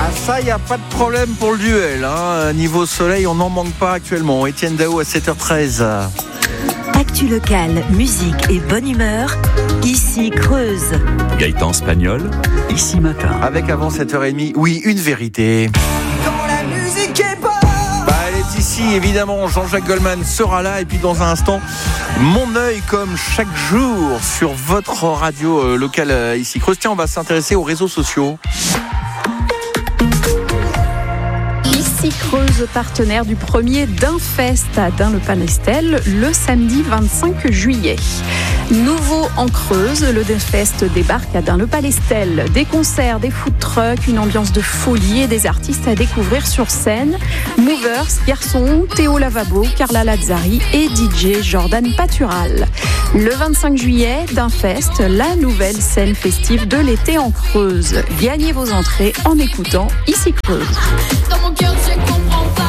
Ah ça, il n'y a pas de problème pour le duel. Niveau soleil, on n'en manque pas actuellement. Étienne Dao à 7h13. Actu locale, musique et bonne humeur, ici Creuse. Gaëtan Spagnol, ici matin. Avec avant 7h30, oui, une vérité. Quand la musique est bonne. Elle est ici, évidemment. Jean-Jacques Goldman sera là. Et puis dans un instant, mon œil comme chaque jour sur votre radio locale ici Creuse. Tiens, on va s'intéresser aux réseaux sociaux. Ici Creuse, partenaire du premier Dunfest à Dun-le-Palestel le samedi 25 juillet. Nouveau en Creuse, le Dunfest débarque à Dun-le-Palestel. Des concerts, des food trucks, une ambiance de folie et des artistes à découvrir sur scène. Movers, Garçon, Théo Lavabo, Carla Lazzari et DJ Jordan Patural. Le 25 juillet, Dunfest, la nouvelle scène festive de l'été en Creuse. Gagnez vos entrées en écoutant Ici Creuse. Dans mon cœur, je comprends pas.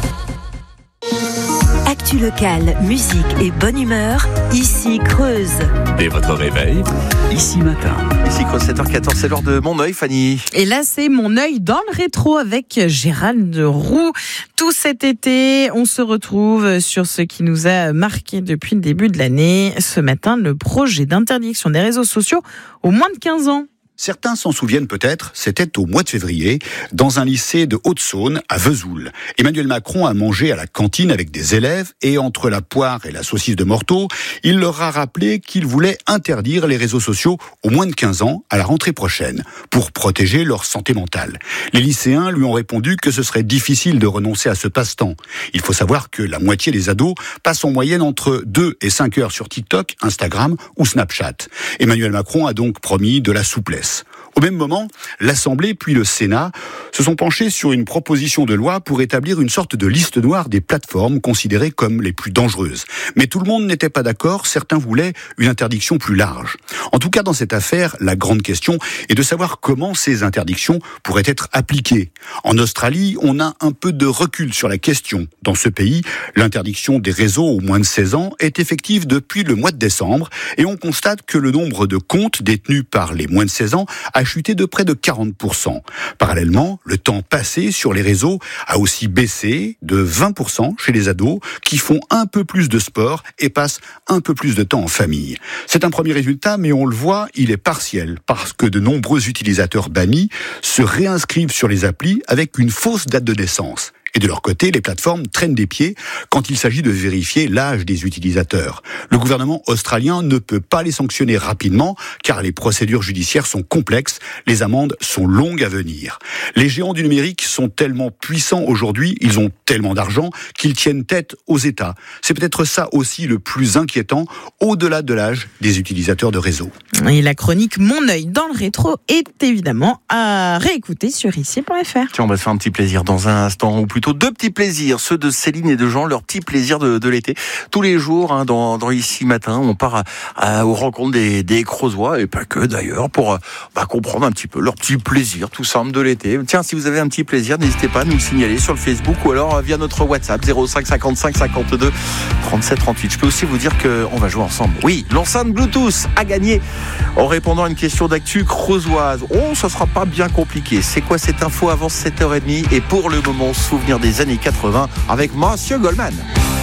Actu locale, musique et bonne humeur, ici Creuse. Dès votre réveil, ici matin. Ici Creuse, 7h14, c'est l'heure de mon œil, Fanny. Et là, c'est mon œil dans le rétro avec Gérald Roux. Tout cet été, on se retrouve sur ce qui nous a marqué depuis le début de l'année. Ce matin, le projet d'interdiction des réseaux sociaux aux moins de 15 ans. Certains s'en souviennent peut-être, c'était au mois de février, dans un lycée de Haute-Saône, à Vesoul. Emmanuel Macron a mangé à la cantine avec des élèves et entre la poire et la saucisse de Morteau, il leur a rappelé qu'il voulait interdire les réseaux sociaux aux moins de 15 ans à la rentrée prochaine, pour protéger leur santé mentale. Les lycéens lui ont répondu que ce serait difficile de renoncer à ce passe-temps. Il faut savoir que la moitié des ados passent en moyenne entre 2 et 5 heures sur TikTok, Instagram ou Snapchat. Emmanuel Macron a donc promis de la souplesse. Au même moment, l'Assemblée puis le Sénat se sont penchés sur une proposition de loi pour établir une sorte de liste noire des plateformes considérées comme les plus dangereuses. Mais tout le monde n'était pas d'accord, certains voulaient une interdiction plus large. En tout cas, dans cette affaire, la grande question est de savoir comment ces interdictions pourraient être appliquées. En Australie, on a un peu de recul sur la question. Dans ce pays, l'interdiction des réseaux aux moins de 16 ans est effective depuis le mois de décembre et on constate que le nombre de comptes détenus par les moins de 16 ans a chuté de près de 40%. Parallèlement, le temps passé sur les réseaux a aussi baissé de 20% chez les ados qui font un peu plus de sport et passent un peu plus de temps en famille. C'est un premier résultat, mais on le voit, il est partiel parce que de nombreux utilisateurs bannis se réinscrivent sur les applis avec une fausse date de naissance. Et de leur côté, les plateformes traînent des pieds quand il s'agit de vérifier l'âge des utilisateurs. Le gouvernement australien ne peut pas les sanctionner rapidement car les procédures judiciaires sont complexes, les amendes sont longues à venir. Les géants du numérique sont tellement puissants aujourd'hui, ils ont tellement d'argent qu'ils tiennent tête aux États. C'est peut-être ça aussi le plus inquiétant au-delà de l'âge des utilisateurs de réseau. Et la chronique Mon œil dans le rétro est évidemment à réécouter sur ici.fr. Tiens, on va se faire un petit plaisir dans un instant, ou plutôt deux petits plaisirs, ceux de Céline et de Jean, leur petit plaisir de l'été. Tous les jours, dans Ici Matin, on part aux rencontres des Creusois, et pas que d'ailleurs, pour comprendre un petit peu leur petit plaisir, tout simple de l'été. Tiens, si vous avez un petit plaisir, n'hésitez pas à nous le signaler sur le Facebook ou alors via notre WhatsApp 05 55 52 37 38. Je peux aussi vous dire qu'on va jouer ensemble. Oui, l'enceinte Bluetooth a gagné en répondant à une question d'actu creusoise. Oh, ça sera pas bien compliqué. C'est quoi cette info avant 7h30? Et pour le moment, souvenir des années 80 avec Monsieur Goldman.